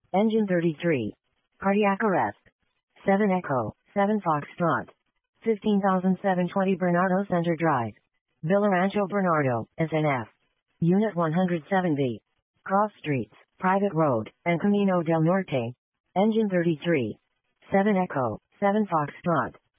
Engine 33. Cardiac arrest. 7 Echo, 7 Foxtrot. 15,720 Bernardo Center Drive. Villa Rancho Bernardo, SNF. Unit 107B. Cross streets, private road, and Camino del Norte. Engine 33. 7 Echo, 7 Foxtrot.